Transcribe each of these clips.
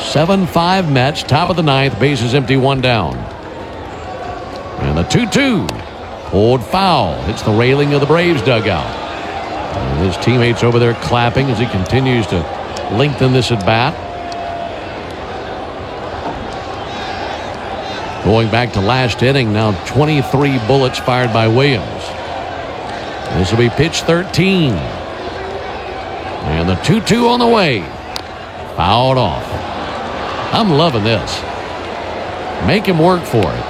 7-5 Mets, top of the ninth, bases empty, one down. And the 2-2. Pulled foul. Hits the railing of the Braves dugout. And his teammates over there clapping as he continues to lengthen this at bat. Going back to last inning, now 23 bullets fired by Williams. This will be pitch 13. And the 2-2 on the way. Fouled off. I'm loving this. Make him work for it.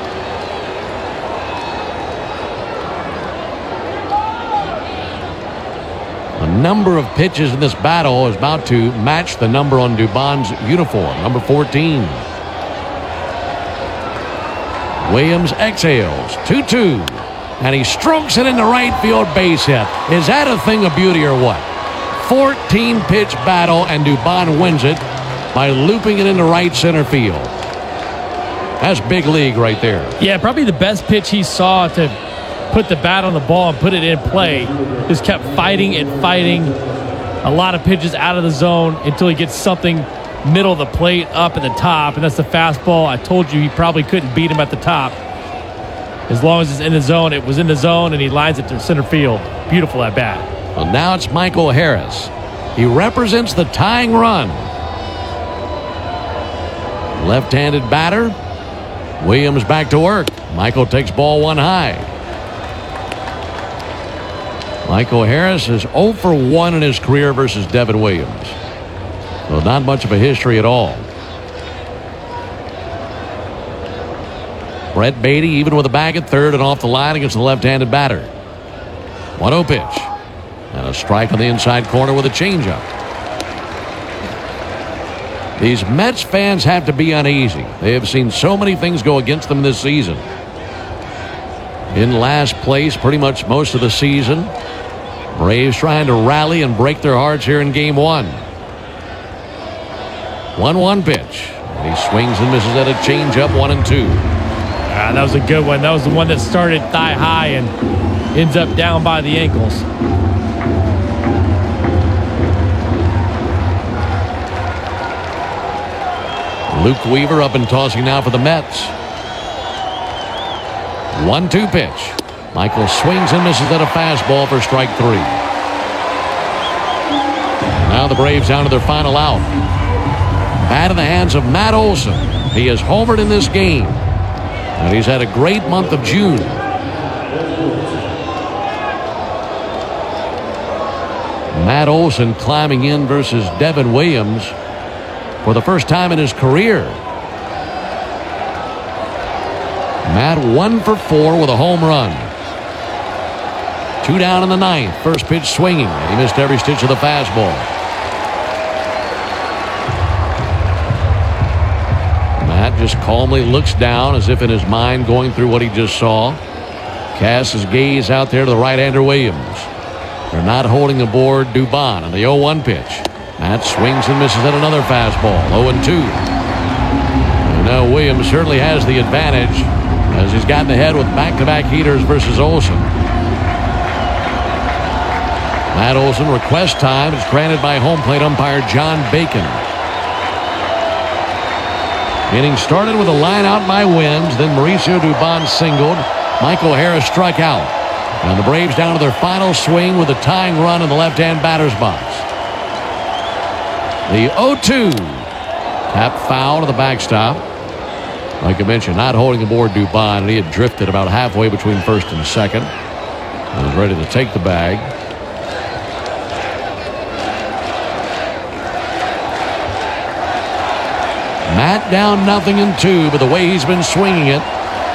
The number of pitches in this battle is about to match the number on Dubon's uniform, number 14. Williams exhales, 2-2, and he strokes it into right field, base hit. Is that a thing of beauty or what? 14-pitch battle, and Dubon wins it by looping it into right center field. That's big league right there. Yeah, probably the best pitch he saw to put the bat on the ball and put it in play. Just kept fighting and fighting. A lot of pitches out of the zone until he gets something middle of the plate up at the top, and that's the fastball. I told you he probably couldn't beat him at the top. As long as it's in the zone, it was in the zone, and he lines it to center field. Beautiful at bat. Well, now it's Michael Harris. He represents the tying run. Left-handed batter. Williams back to work. Michael takes ball one high. Michael Harris is 0 for 1 in his career versus Devin Williams. So not much of a history at all. Brett Baty even with a bag at third and off the line against the left-handed batter. 1-0 pitch. And a strike on the inside corner with a changeup. These Mets fans have to be uneasy. They have seen so many things go against them this season. In last place pretty much most of the season. Braves trying to rally and break their hearts here in game one. 1-1 pitch. And he swings and misses at a changeup, 1-2. That was a good one. That was the one that started thigh high and ends up down by the ankles. Luke Weaver up and tossing now for the Mets. 1-2 pitch. Michael swings and misses at a fastball for strike 3. Now the Braves down to their final out. Bat in the hands of Matt Olson. He has homered in this game. And he's had a great month of June. Matt Olson climbing in versus Devin Williams for the first time in his career. Matt 1 for 4 with a home run. 2 down in the ninth. First pitch swinging. And he missed every stitch of the fastball. Matt just calmly looks down as if in his mind going through what he just saw. Casts his gaze out there to the right-hander Williams. They're not holding aboard Dubon on the 0-1 pitch. Matt swings and misses at another fastball. 0-2. And now Williams certainly has the advantage as he's gotten ahead with back-to-back heaters versus Olson. Matt Olson request time is granted by home plate umpire John Bacon. Inning started with a line out by Wims. Then Mauricio Dubon singled. Michael Harris struck out. And the Braves down to their final swing with a tying run in the left-hand batter's box. The 0-2. Tap foul to the backstop. Like I mentioned, not holding aboard Dubon, and he had drifted about halfway between first and second. And was ready to take the bag. Matt down 0-2, but the way he's been swinging it,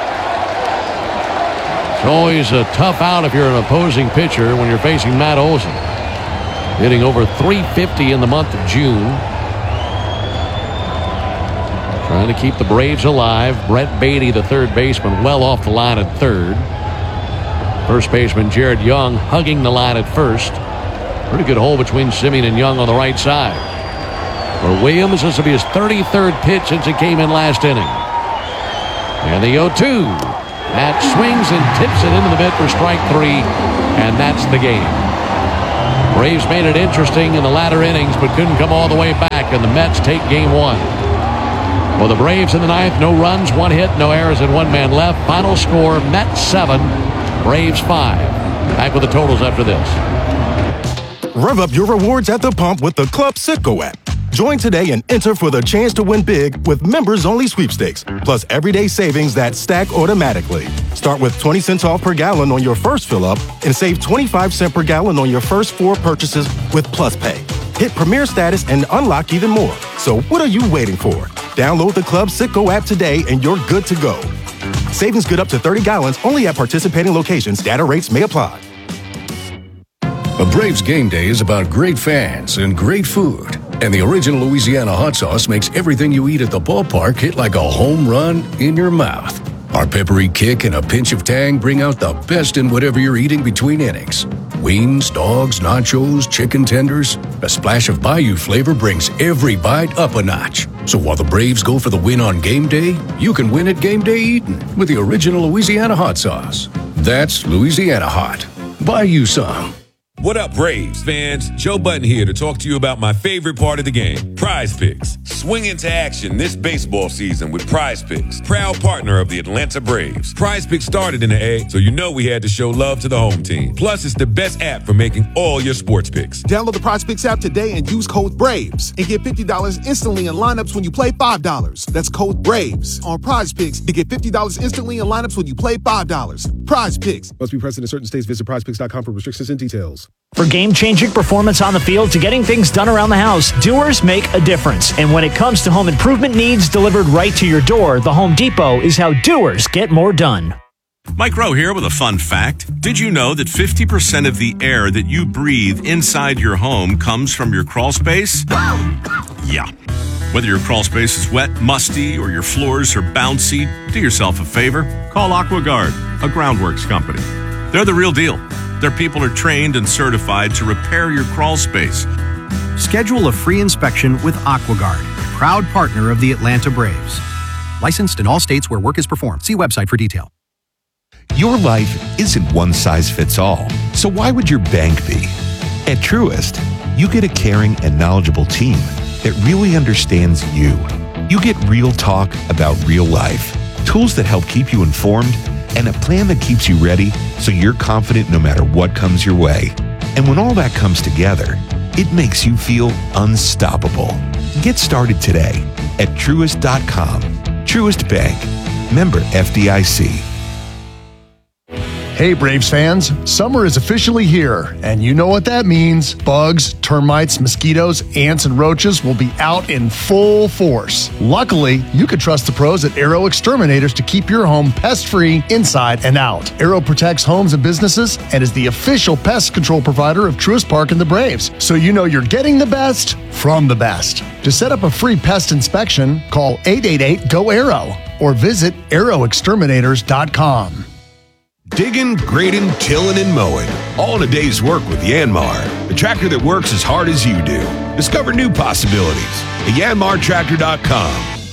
it's always a tough out if you're an opposing pitcher when you're facing Matt Olson. Hitting over .350 in the month of June. Trying to keep the Braves alive. Brett Baty, the third baseman, well off the line at third. First baseman Jared Young hugging the line at first. Pretty good hole between Semien and Young on the right side. For Williams, this will be his 33rd pitch since he came in last inning. And the 0-2. Matt swings and tips it into the mitt for strike 3, and that's the game. Braves made it interesting in the latter innings, but couldn't come all the way back, and the Mets take game one. For the Braves in the ninth, no runs, 1 hit, no errors, and 1 man left. Final score, Mets 7, Braves 5. Back with the totals after this. Rev up your rewards at the pump with the Club Citgo app. Join today and enter for the chance to win big with members-only sweepstakes, plus everyday savings that stack automatically. Start with 20 cents off per gallon on your first fill-up and save 25 cents per gallon on your first 4 purchases with Plus Pay. Hit Premier status and unlock even more. So what are you waiting for? Download the Club Citgo app today and you're good to go. Savings good up to 30 gallons only at participating locations. Data rates may apply. A Braves game day is about great fans and great food. And the original Louisiana hot sauce makes everything you eat at the ballpark hit like a home run in your mouth. Our peppery kick and a pinch of tang bring out the best in whatever you're eating between innings. Wings, dogs, nachos, chicken tenders. A splash of Bayou flavor brings every bite up a notch. So while the Braves go for the win on game day, you can win at game day eating with the original Louisiana hot sauce. That's Louisiana hot. Buy you some. What up, Braves fans? Joe Button here to talk to you about my favorite part of the game, Prize Picks. Swing into action this baseball season with Prize Picks, proud partner of the Atlanta Braves. Prize Picks started in the A, so you know we had to show love to the home team. Plus, it's the best app for making all your sports picks. Download the Prize Picks app today and use code BRAVES and get $50 instantly in lineups when you play $5. That's code BRAVES on Prize Picks to get $50 instantly in lineups when you play $5. Prize Picks. Must be present in certain states. Visit prizepicks.com for restrictions and details. For game-changing performance on the field to getting things done around the house, Doers make a difference. And when it comes to home improvement needs delivered right to your door, the Home Depot is how doers get more done. Mike Rowe here with a fun fact. Did you know that 50% of the air that you breathe inside your home comes from your crawl space? Yeah. Whether your crawl space is wet, musty, or your floors are bouncy, do yourself a favor. Call AquaGuard, a groundworks company. They're the real deal. Their people are trained and certified to repair your crawl space. Schedule a free inspection with AquaGuard, proud partner of the Atlanta Braves. Licensed in all states where work is performed. See website for detail. Your life isn't one size fits all, so why would your bank be? At Truist, you get a caring and knowledgeable team that really understands you. You get real talk about real life, tools that help keep you informed, and a plan that keeps you ready so you're confident no matter what comes your way. And when all that comes together, it makes you feel unstoppable. Get started today at Truist.com. Truist Bank. Member FDIC. Hey Braves fans, summer is officially here, and you know what that means. Bugs, termites, mosquitoes, ants, and roaches will be out in full force. Luckily, you can trust the pros at Arrow Exterminators to keep your home pest-free inside and out. Arrow protects homes and businesses and is the official pest control provider of Truist Park and the Braves, so you know you're getting the best from the best. To set up a free pest inspection, call 888-GO-ARROW or visit arrowexterminators.com. Digging, grading, tilling, and mowing. All in a day's work with Yanmar, the tractor that works as hard as you do. Discover new possibilities at yanmartractor.com.